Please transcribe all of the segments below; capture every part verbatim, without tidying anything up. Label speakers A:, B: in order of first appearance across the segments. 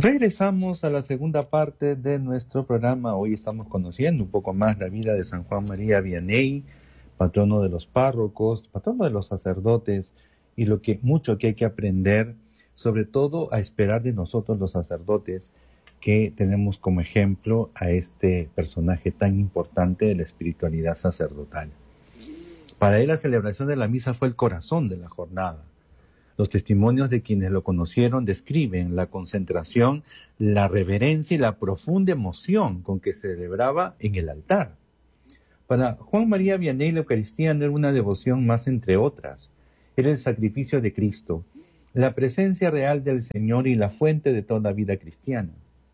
A: Regresamos a la segunda parte de nuestro programa. Hoy estamos conociendo un poco más la vida de San Juan María Vianney, patrono de los párrocos, patrono de los sacerdotes, y lo que mucho que hay que aprender, sobre todo a esperar de nosotros los sacerdotes, que tenemos como ejemplo a este personaje tan importante de la espiritualidad sacerdotal. Para él la celebración de la misa fue el corazón de la jornada. Los testimonios de quienes lo conocieron describen la concentración, la reverencia y la profunda emoción con que se celebraba en el altar. Para Juan María Vianney, la Eucaristía no era una devoción más entre otras. Era el sacrificio de Cristo, la presencia real del Señor y la fuente de toda vida cristiana.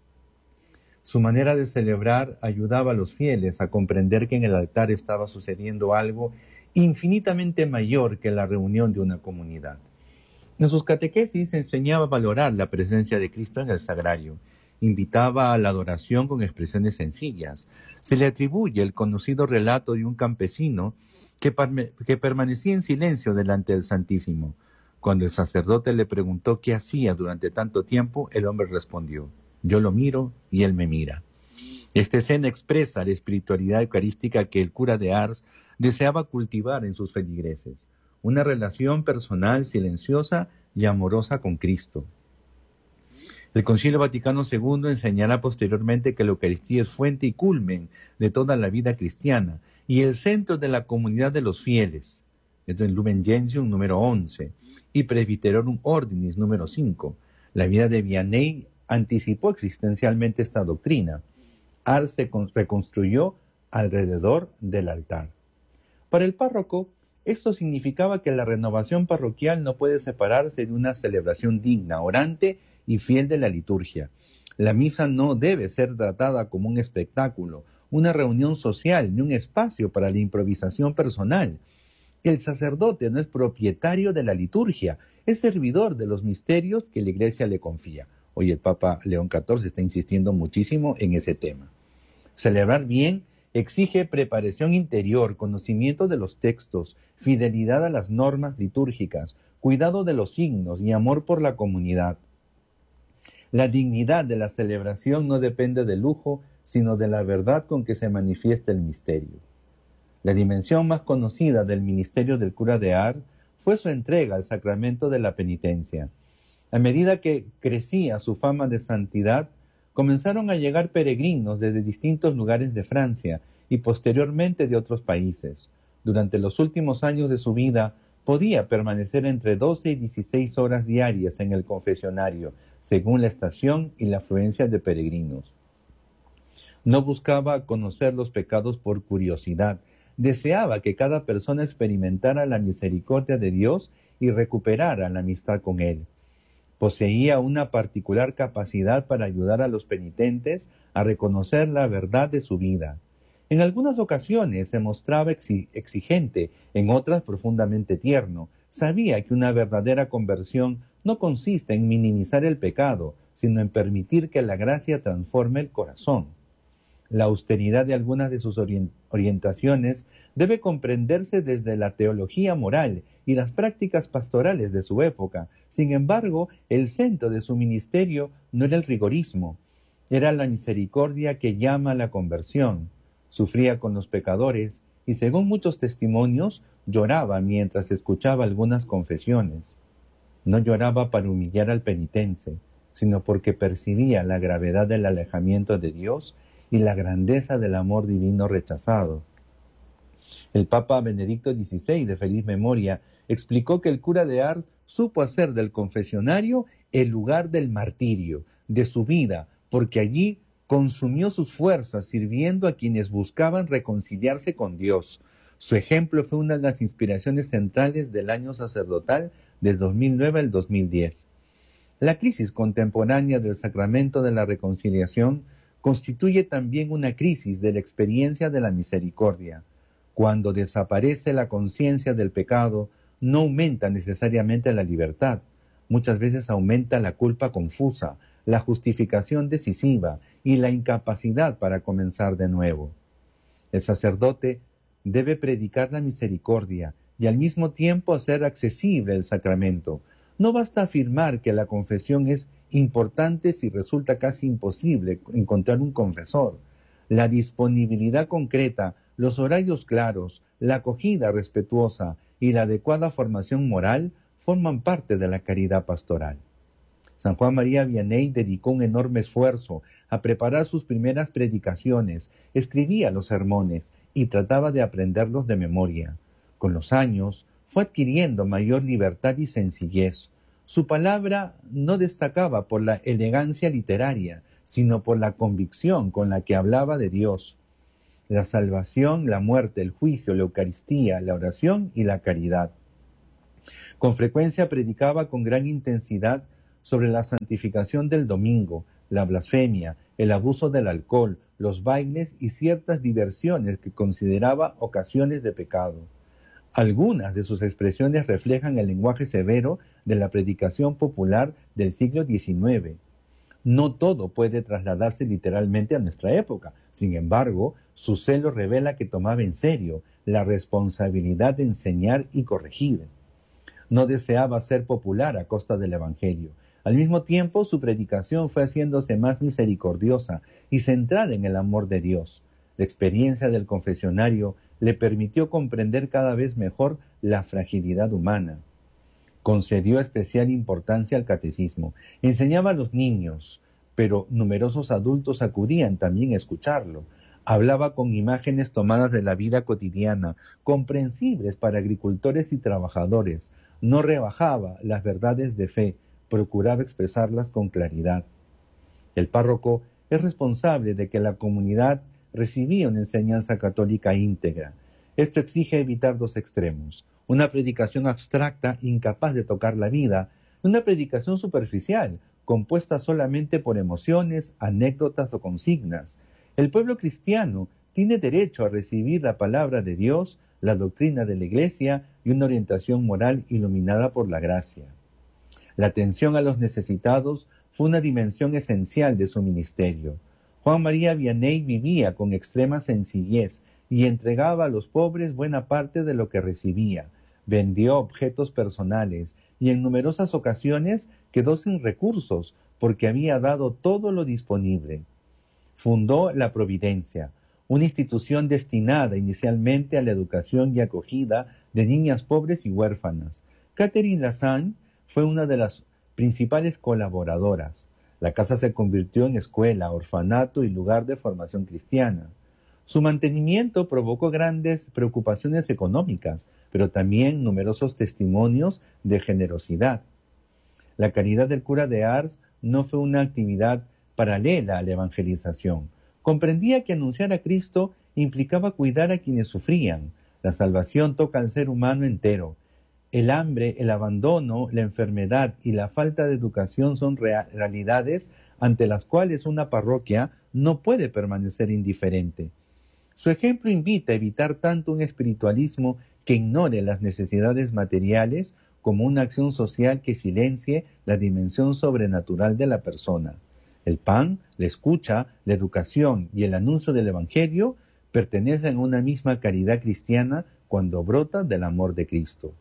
A: Su manera de celebrar ayudaba a los fieles a comprender que en el altar estaba sucediendo algo infinitamente mayor que la reunión de una comunidad. En sus catequesis enseñaba a valorar la presencia de Cristo en el sagrario. Invitaba a la adoración con expresiones sencillas. Se le atribuye el conocido relato de un campesino que, que permanecía en silencio delante del Santísimo. Cuando el sacerdote le preguntó qué hacía durante tanto tiempo, el hombre respondió: yo lo miro y él me mira. Esta escena expresa la espiritualidad eucarística que el cura de Ars deseaba cultivar en sus feligreses. Una relación personal, silenciosa y amorosa con Cristo. El Concilio Vaticano segundo enseñará posteriormente que la Eucaristía es fuente y culmen de toda la vida cristiana y el centro de la comunidad de los fieles. Esto en Lumen Gentium número once y Presbyterorum Ordinis número cinco. La vida de Vianney anticipó existencialmente esta doctrina. Ars se reconstruyó alrededor del altar. Para el párroco, esto significaba que la renovación parroquial no puede separarse de una celebración digna, orante y fiel de la liturgia. La misa no debe ser tratada como un espectáculo, una reunión social, ni un espacio para la improvisación personal. El sacerdote no es propietario de la liturgia, es servidor de los misterios que la Iglesia le confía. Hoy el Papa León catorce está insistiendo muchísimo en ese tema. Celebrar bien exige preparación interior, conocimiento de los textos, fidelidad a las normas litúrgicas, cuidado de los signos y amor por la comunidad. La dignidad de la celebración no depende del lujo, sino de la verdad con que se manifiesta el misterio. La dimensión más conocida del ministerio del cura de Ars fue su entrega al sacramento de la penitencia. A medida que crecía su fama de santidad, comenzaron a llegar peregrinos desde distintos lugares de Francia y posteriormente de otros países. Durante los últimos años de su vida, podía permanecer entre doce y dieciséis horas diarias en el confesionario, según la estación y la afluencia de peregrinos. No buscaba conocer los pecados por curiosidad. Deseaba que cada persona experimentara la misericordia de Dios y recuperara la amistad con Él. Poseía una particular capacidad para ayudar a los penitentes a reconocer la verdad de su vida. En algunas ocasiones se mostraba exigente, en otras profundamente tierno. Sabía que una verdadera conversión no consiste en minimizar el pecado, sino en permitir que la gracia transforme el corazón. La austeridad de algunas de sus orientaciones debe comprenderse desde la teología moral y las prácticas pastorales de su época. Sin embargo, el centro de su ministerio no era el rigorismo, era la misericordia que llama a la conversión. Sufría con los pecadores y, según muchos testimonios, lloraba mientras escuchaba algunas confesiones. No lloraba para humillar al penitente, sino porque percibía la gravedad del alejamiento de Dios y la grandeza del amor divino rechazado. El Papa Benedicto dieciséis, de feliz memoria, explicó que el cura de Ars supo hacer del confesionario el lugar del martirio, de su vida, porque allí consumió sus fuerzas sirviendo a quienes buscaban reconciliarse con Dios. Su ejemplo fue una de las inspiraciones centrales del año sacerdotal del dos mil nueve al dos mil diez. La crisis contemporánea del sacramento de la reconciliación constituye también una crisis de la experiencia de la misericordia. Cuando desaparece la conciencia del pecado, no aumenta necesariamente la libertad. Muchas veces aumenta la culpa confusa, la justificación decisiva y la incapacidad para comenzar de nuevo. El sacerdote debe predicar la misericordia y al mismo tiempo hacer accesible el sacramento. No basta afirmar que la confesión es importante si resulta casi imposible encontrar un confesor. La disponibilidad concreta, los horarios claros, la acogida respetuosa y la adecuada formación moral forman parte de la caridad pastoral. San Juan María Vianney dedicó un enorme esfuerzo a preparar sus primeras predicaciones, escribía los sermones y trataba de aprenderlos de memoria. Con los años fue adquiriendo mayor libertad y sencillez. Su palabra no destacaba por la elegancia literaria, sino por la convicción con la que hablaba de Dios. La salvación, la muerte, el juicio, la Eucaristía, la oración y la caridad. Con frecuencia predicaba con gran intensidad sobre la santificación del domingo, la blasfemia, el abuso del alcohol, los bailes y ciertas diversiones que consideraba ocasiones de pecado. Algunas de sus expresiones reflejan el lenguaje severo de la predicación popular del siglo diecinueve. No todo puede trasladarse literalmente a nuestra época. Sin embargo, su celo revela que tomaba en serio la responsabilidad de enseñar y corregir. No deseaba ser popular a costa del Evangelio. Al mismo tiempo, su predicación fue haciéndose más misericordiosa y centrada en el amor de Dios. La experiencia del confesionario le permitió comprender cada vez mejor la fragilidad humana. Concedió especial importancia al catecismo. Enseñaba a los niños, pero numerosos adultos acudían también a escucharlo. Hablaba con imágenes tomadas de la vida cotidiana, comprensibles para agricultores y trabajadores. No rebajaba las verdades de fe, procuraba expresarlas con claridad. El párroco es responsable de que la comunidad recibía una enseñanza católica íntegra. Esto exige evitar dos extremos: una predicación abstracta, incapaz de tocar la vida, y una predicación superficial, compuesta solamente por emociones, anécdotas o consignas. El pueblo cristiano tiene derecho a recibir la palabra de Dios, la doctrina de la Iglesia y una orientación moral iluminada por la gracia. La atención a los necesitados fue una dimensión esencial de su ministerio. Juan María Vianney vivía con extrema sencillez y entregaba a los pobres buena parte de lo que recibía. Vendió objetos personales y en numerosas ocasiones quedó sin recursos porque había dado todo lo disponible. Fundó la Providencia, una institución destinada inicialmente a la educación y acogida de niñas pobres y huérfanas. Catherine Lassagne fue una de las principales colaboradoras. La casa se convirtió en escuela, orfanato y lugar de formación cristiana. Su mantenimiento provocó grandes preocupaciones económicas, pero también numerosos testimonios de generosidad. La caridad del cura de Ars no fue una actividad paralela a la evangelización. Comprendía que anunciar a Cristo implicaba cuidar a quienes sufrían. La salvación toca al ser humano entero. El hambre, el abandono, la enfermedad y la falta de educación son real- realidades ante las cuales una parroquia no puede permanecer indiferente. Su ejemplo invita a evitar tanto un espiritualismo que ignore las necesidades materiales como una acción social que silencie la dimensión sobrenatural de la persona. El pan, la escucha, la educación y el anuncio del Evangelio pertenecen a una misma caridad cristiana cuando brota del amor de Cristo.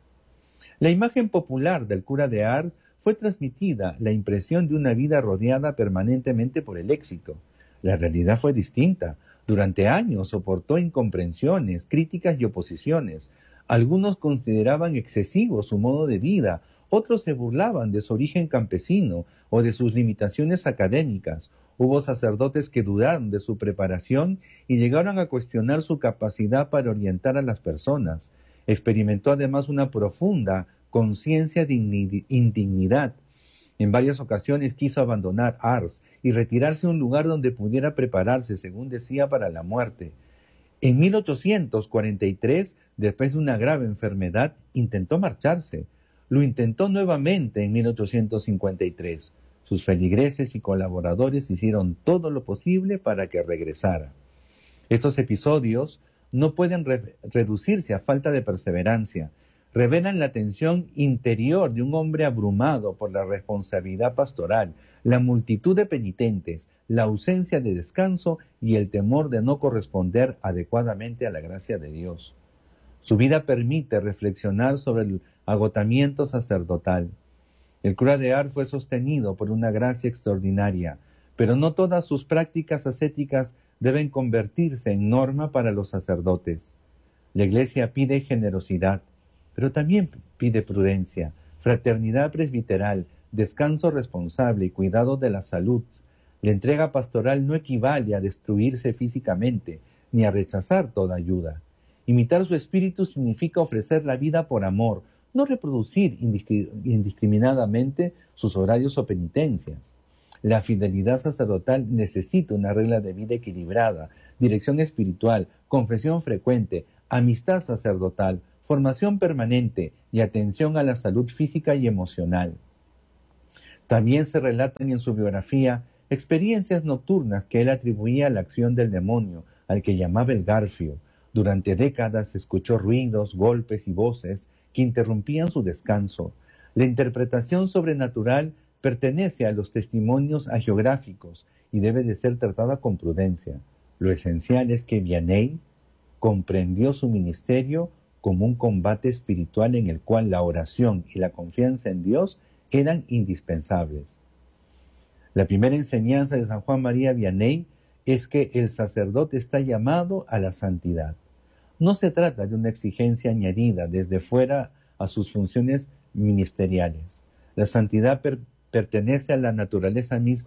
A: La imagen popular del cura de Ars fue transmitida la impresión de una vida rodeada permanentemente por el éxito. La realidad fue distinta. Durante años soportó incomprensiones, críticas y oposiciones. Algunos consideraban excesivo su modo de vida, otros se burlaban de su origen campesino o de sus limitaciones académicas. Hubo sacerdotes que dudaron de su preparación y llegaron a cuestionar su capacidad para orientar a las personas. Experimentó además una profunda conciencia de indignidad. En varias ocasiones quiso abandonar Ars y retirarse a un lugar donde pudiera prepararse, según decía, para la muerte. En mil ochocientos cuarenta y tres, después de una grave enfermedad, intentó marcharse. Lo intentó nuevamente en mil ochocientos cincuenta y tres. Sus feligreses y colaboradores hicieron todo lo posible para que regresara. Estos episodios no pueden re- reducirse a falta de perseverancia. Revelan la tensión interior de un hombre abrumado por la responsabilidad pastoral, la multitud de penitentes, la ausencia de descanso y el temor de no corresponder adecuadamente a la gracia de Dios. Su vida permite reflexionar sobre el agotamiento sacerdotal. El cura de Ars fue sostenido por una gracia extraordinaria, pero no todas sus prácticas ascéticas deben convertirse en norma para los sacerdotes. La Iglesia pide generosidad, pero también pide prudencia, fraternidad presbiteral, descanso responsable y cuidado de la salud. La entrega pastoral no equivale a destruirse físicamente, ni a rechazar toda ayuda. Imitar su espíritu significa ofrecer la vida por amor, no reproducir indiscriminadamente sus horarios o penitencias. La fidelidad sacerdotal necesita una regla de vida equilibrada, dirección espiritual, confesión frecuente, amistad sacerdotal, formación permanente y atención a la salud física y emocional. También se relatan en su biografía experiencias nocturnas que él atribuía a la acción del demonio, al que llamaba el Garfio. Durante décadas escuchó ruidos, golpes y voces que interrumpían su descanso. La interpretación sobrenatural pertenece a los testimonios hagiográficos y debe de ser tratada con prudencia. Lo esencial es que Vianney comprendió su ministerio como un combate espiritual en el cual la oración y la confianza en Dios eran indispensables. La primera enseñanza de San Juan María Vianney es que el sacerdote está llamado a la santidad. No se trata de una exigencia añadida desde fuera a sus funciones ministeriales. La santidad per- pertenece a la naturaleza misma